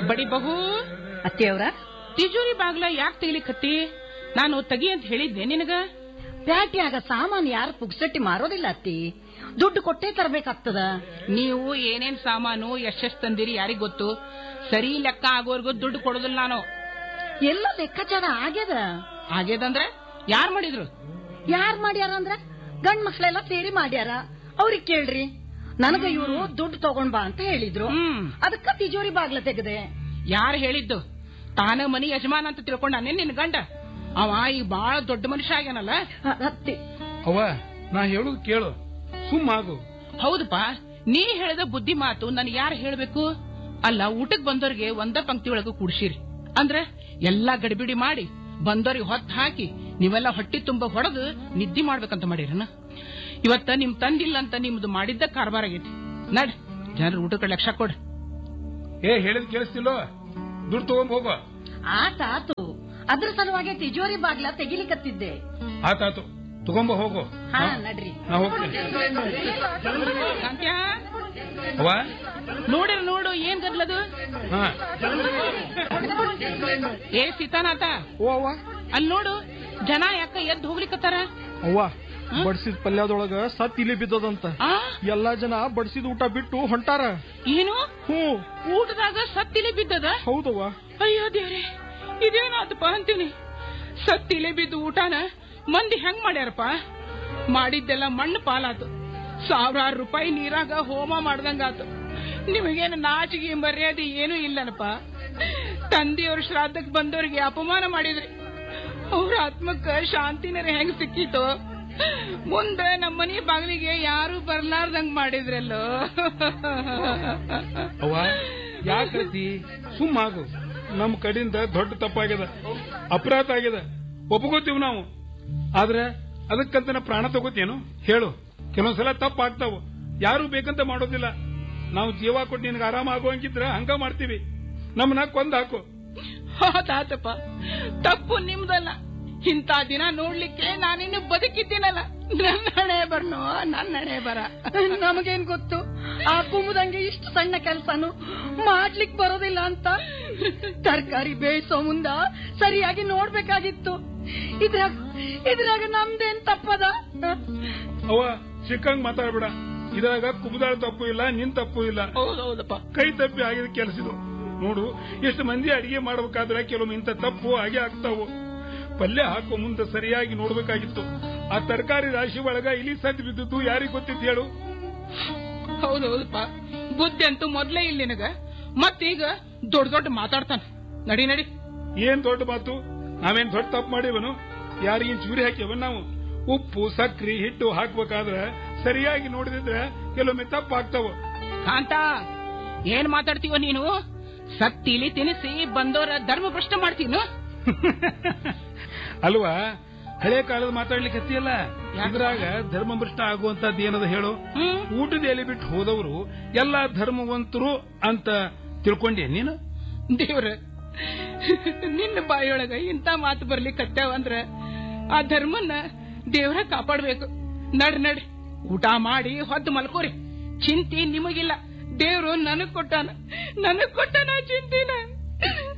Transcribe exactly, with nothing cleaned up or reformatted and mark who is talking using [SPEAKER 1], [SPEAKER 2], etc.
[SPEAKER 1] ಬಡಿ ಬಹು
[SPEAKER 2] ಅತ್ತೆಯವ್ರ
[SPEAKER 1] ತಿಜೋರಿ ಬಾಗ್ಲ ಯಾಕೆ ತೆಗಿಲಿಕ್ಕತ್ತಿ? ನಾನು ತಗಿ ಅಂತ ಹೇಳಿದ್ದೆ ನಿನಗ.
[SPEAKER 2] ಪ್ಯಾಟಿಯಾಗ ಸಾಮಾನು ಯಾರು ಪುಗ್ಸಟ್ಟಿ ಮಾರೋದಿಲ್ಲ ಅತ್ತಿ, ದುಡ್ಡು ಕೊಟ್ಟೇ ತರಬೇಕಾಗ್ತದ.
[SPEAKER 1] ನೀವು ಏನೇನ್ ಸಾಮಾನು ಎಷ್ಟೆಷ್ಟು ತಂದಿರಿ ಯಾರಿಗ್ ಗೊತ್ತು? ಸರಿ ಲೆಕ್ಕ ಆಗೋರ್ಗು ದುಡ್ಡು ಕೊಡೋದಿಲ್ಲ ನಾನು.
[SPEAKER 2] ಎಲ್ಲ ಲೆಕ್ಕಾಚಾರ ಆಗ್ಯದ.
[SPEAKER 1] ಆಗ್ಯದಂದ್ರೆ ಯಾರ್ ಮಾಡಿದ್ರು?
[SPEAKER 2] ಯಾರ್ ಮಾಡ್ಯಾರ ಅಂದ್ರ ಗಂಡ್ ಮಕ್ಳೆಲ್ಲ ಸೇರಿ ಮಾಡ್ಯಾರ. ಅವ್ರಿಗೆ ಕೇಳ್ರಿ. ನನಗ ಇವರು ದುಡ್ಡು ತಗೊಂಡ್ ಬಾ ಅಂತ ಹೇಳಿದ್ರು. ಅದಕ್ಕ ತಿಜೋರಿ ಬಾಗ್ಲ ತೆಗದೆ.
[SPEAKER 1] ಯಾರು ಹೇಳಿದ್ದು? ತಾನ ಮನಿ ಯಜಮಾನ ಅಂತ ತಿಳ್ಕೊಂಡಾನೆ ನಿನ್ ಗಂಡ. ಅವ ಈಗ ಬಾಳ ದೊಡ್ಡ ಮನುಷ್ಯ ಆಗ್ಯಾನಲ್ಲ.
[SPEAKER 2] ಅತ್ತಿ
[SPEAKER 3] ಅವ ನಾ ಹೇಳುದು ಕೇಳು, ಸುಮ್ಮಾಗು.
[SPEAKER 1] ಹೌದಪ್ಪ, ನೀ ಹೇಳಿದ ಬುದ್ಧಿ ಮಾತು ನನ್ ಯಾರು ಹೇಳ್ಬೇಕು? ಅಲ್ಲ, ಊಟಕ್ ಬಂದವ್ರಿಗೆ ಒಂದ ಪಂಕ್ತಿ ಒಳಗ ಕೂಡ್ಸಿರಿ ಅಂದ್ರ ಎಲ್ಲಾ ಗಡಿಬಿಡಿ ಮಾಡಿ ಬಂದವ್ರಿಗೆ ಹೊತ್ತು ಹಾಕಿ ನೀವೆಲ್ಲ ಹೊಟ್ಟಿ ತುಂಬ ಹೊಡೆದು ನಿದ್ದೆ ಮಾಡ್ಬೇಕಂತ ಮಾಡಿರನ. ಇವತ್ತ ನಿಮ್ ತಂದಿಲ್ಲ ಅಂತ ನಿಮ್ದು ಮಾಡಿದ್ದ ಕಾರ್ಬಾರ್ ಆಗೈತಿ. ನಡ್ ಜನರ ಊಟಕ್ಕೆ ಲಕ್ಷ ಕೊಡ.
[SPEAKER 3] ಏ ಹೇಳಿದ್ ಕೇಳಿಸ್ತಿಲ್ಲೋ? ದುಡ್ಡು ತಗೊಂಡ್ ಹೋಗೋ.
[SPEAKER 2] ಆತಾತು, ಅದ್ರ ಸಲುವಾಗಿ ತಿಜೋರಿ ಬಾಗ್ಲ ತೆಗಿಲಿಕತ್ತಿದ್ದೆ.
[SPEAKER 3] ಆತಾತು, ತಗೊಂಬ ಹೋಗು.
[SPEAKER 2] ಹಾ ನಡ್ರಿ.
[SPEAKER 3] ನಾ ಹೋಗ್ತೇನೆ.
[SPEAKER 1] ಕಾಂತ್ಯ,
[SPEAKER 3] ಅವ್ವ
[SPEAKER 1] ನೋಡಿರ ನೋಡು ಏನ್ ಗದ್ಲದು.
[SPEAKER 3] ಹಾ
[SPEAKER 1] ಏ ಸೀತಾನಾಥ,
[SPEAKER 4] ಓ ಅವ್ವ,
[SPEAKER 1] ಅಲ್ಲಿ ನೋಡು ಜನ ಯಾಕ ಎದ್ದು ಹೋಗ್ಲಿಕ್ಕತ್ತಾರ.
[SPEAKER 4] ಅವ್ವ ಬಡ್ಸಿದ ಪಲ್ಯದೊಳಗ ಸತ್ ಇಲಿ ಬಿದ್ದದಂತ.
[SPEAKER 1] ಆ?
[SPEAKER 4] ಎಲ್ಲಾ ಜನ ಬಡ್ಸಿದ ಊಟ ಬಿಟ್ಟು ಹೊಂಟಾರ.
[SPEAKER 1] ಏನು
[SPEAKER 4] ಹ್ಮ್,
[SPEAKER 1] ಊಟದಾಗ ಸತ್ತಿಲೆ ಬಿದ್ದದ?
[SPEAKER 4] ಹೌದವ್ವ.
[SPEAKER 1] ಅಯ್ಯೋ ದೇವ್ರೆ, ಇದೇನಾತಪ್ಪ ಅಂತೀನಿ. ಸತ್ತಿಲೆ ಬಿದ್ದು ಊಟನ ಮಂದಿ ಹೆಂಗ್ ಮಾಡ್ಯಾರಪ್ಪ? ಮಾಡಿದ್ದೆಲ್ಲ ಮಣ್ಣು ಪಾಲಾತು. ಸಾವಿರಾರು ರೂಪಾಯಿ ನೀರಾಗ ಹೋಮ ಮಾಡ್ದಂಗಾತು. ನಿಮಗೇನು ನಾಚಿಗೆ ಮರ್ಯಾದೆ ಏನೂ ಇಲ್ಲನಪ್ಪ. ತಂದೆಯವ್ರ ಶ್ರಾದ್ದಕ್ಕೆ ಬಂದವ್ರಿಗೆ ಅಪಮಾನ ಮಾಡಿದ್ರಿ. ಅವ್ರ ಆತ್ಮಕ್ಕ ಶಾಂತಿನರ ಹೆಂಗ್ ಸಿಕ್ಕಿತು? ಮುಂದೆ ನಮ್ಮನೆ ಬಾಗಿಲಿಗೆ ಯಾರು ಬರ್ಲಾರ್ದಂಗ್ ಮಾಡಿದ್ರಲ್ಲೋ.
[SPEAKER 3] ಅವ್ವ ಯಾಕತಿ? ಸುಮ್ಮಾಗು. ನಮ್ ಕಡೆಯಿಂದ ದೊಡ್ಡ ತಪ್ಪಾಗ್ಯದ, ಅಪರಾಧ ಆಗ್ಯದ, ಒಪ್ಪಗೋತೀವಿ ನಾವು. ಆದ್ರೆ ಅದಕ್ಕಂತ ಪ್ರಾಣ ತಗೋತೇನು ಹೇಳು? ಕೆಲವೊಂದ್ಸಲ ತಪ್ಪ ಆಗ್ತಾವು, ಯಾರು ಬೇಕಂತ ಮಾಡೋದಿಲ್ಲ. ನಾವು ಜೀವ ಕೊಟ್ಟು ನಿನ್ಗೆ ಆರಾಮ ಆಗುವಂಗಿದ್ರ ಹಂಗ ಮಾಡ್ತೀವಿ. ನಮ್ಮನ್ನ ಕೊಂದ್ ಹಾಕು.
[SPEAKER 1] ಹೌದಾತಪ್ಪ, ತಪ್ಪು ನಿಮ್ದಲ್ಲ. ಇಂಥ ದಿನ ನೋಡ್ಲಿಕ್ಕೆ ನಾನಿನ್ನು ಬದುಕಿದ್ದೀನಲ್ಲ. ನನ್ನ ಹಣೆ ಬರ್ನೋ, ನನ್ನ ಹಣೆ ಬರ.
[SPEAKER 2] ನಮಗೇನ್ ಗೊತ್ತು ಆ ಕುಂಬದಂಗೆ ಇಷ್ಟು ಸಣ್ಣ ಕೆಲ್ಸನು ಮಾಡ್ಲಿಕ್ ಬರೋದಿಲ್ಲ ಅಂತ. ತರಕಾರಿ ಬೇಯಿಸೋ ಮುಂದ ಸರಿಯಾಗಿ ನೋಡ್ಬೇಕಾಗಿತ್ತು. ಇದ್ರಾಗ ಇದ್ರಾಗ ನಮ್ದೇನ್ ತಪ್ಪದ?
[SPEAKER 3] ಅವ ಸಿಕ್ಕಂಗ್ ಮಾತಾಡ್ಬೇಡ. ಇದ್ರಾಗ ಕುಬುದಾಳ ತಪ್ಪು ಇಲ್ಲ, ನಿನ್ ತಪ್ಪು ಇಲ್ಲ.
[SPEAKER 1] ಹೌದೌದಪ್ಪ,
[SPEAKER 3] ಕೈ ತಪ್ಪಿ ಆಗಿದ ಕೆಲಸದು. ನೋಡು, ಎಷ್ಟು ಮಂದಿ ಅಡಿಗೆ ಮಾಡ್ಬೇಕಾದ್ರೆ ಕೆಲವೊಮ್ಮೆ ಇಂಥ ತಪ್ಪು ಹಾಗೆ ಆಗ್ತಾವು. ಪಲ್ಯ ಹಾಕೋ ಮುಂದೆ ಸರಿಯಾಗಿ ನೋಡ್ಬೇಕಾಗಿತ್ತು. ಆ ತರಕಾರಿ ರಾಶಿ ಒಳಗ ಇಲಿ ಸದ್ದು ಬಿದ್ದದ್ದು ಯಾರಿಗ್ ಗೊತ್ತಿತ್ತು ಹೇಳು?
[SPEAKER 1] ಹೌದೌದಪ್ಪ, ಬುದ್ಧಿ ಅಂತೂ ಮೊದ್ಲೇ ಇಲ್ಲ ನಿನಗ. ಮತ್ತೀಗ ದೊಡ್ಡ ದೊಡ್ಡ ಮಾತಾಡ್ತಾನ. ನಡಿ ನಡಿ.
[SPEAKER 3] ಏನ್ ದೊಡ್ಡ ಮಾತು? ನಾವೇನ್ ದೊಡ್ಡ ತಪ್ಪು ಮಾಡಿವನು? ಯಾರಿಗೇನ್ ಚೂರಿ ಹಾಕ್ಯವ ನಾವು? ಉಪ್ಪು ಸಕ್ರಿ ಹಿಟ್ಟು ಹಾಕ್ಬೇಕಾದ್ರೆ ಸರಿಯಾಗಿ ನೋಡಿದ್ರೆ ಕೆಲವೊಮ್ಮೆ ತಪ್ಪು ಆಗ್ತಾವ.
[SPEAKER 1] ಕಾಂತ, ಏನ್ ಮಾತಾಡ್ತೀವ ನೀನು? ಸತ್ತಿಲಿ ತಿನಿಸಿ ಬಂದವರ ಧರ್ಮ ಭ್ರಷ್ಟ ಮಾಡ್ತೀನು.
[SPEAKER 3] ಅಲ್ವಾ, ಹಳೆ ಕಾಲದ ಮಾತಾಡ್ಲಿಕ್ಕೆ ಹತ್ತಿಯಲ್ಲ. ಇದ್ರಾಗ ಧರ್ಮಭ್ರಷ್ಟ ಆಗುವಂತದ್ದು ಏನದ ಹೇಳು? ಊಟದ ಎಲೆ ಬಿಟ್ಟು ಹೋದವರು ಎಲ್ಲಾ ಧರ್ಮವಂತರು ಅಂತ ತಿಳ್ಕೊಂಡೆ ನೀನು?
[SPEAKER 1] ದೇವ್ರ, ನಿನ್ನ ಬಾಯಿಯೊಳಗ ಇಂತ ಮಾತು ಬರ್ಲಿಕ್ಕತ್ತಾವಂದ್ರ ಆ ಧರ್ಮನ್ನ ದೇವ್ರ ಕಾಪಾಡ್ಬೇಕು. ನಡ್ ನಡ್ ಊಟ ಮಾಡಿ ಹೊದ್ದು ಮಲ್ಕೋರಿ. ಚಿಂತಿ ನಿಮಗಿಲ್ಲ, ದೇವ್ರು ನನಗ್ ಕೊಟ್ಟಾನ, ನನಗ್ ಕೊಟ್ಟಾನ ಚಿಂತಿನ.